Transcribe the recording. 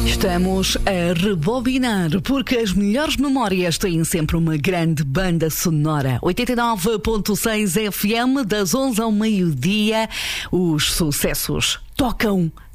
Estamos a rebobinar, porque as melhores memórias têm sempre uma grande banda sonora. 89.6 FM, das 11 ao meio-dia, os sucessos tocam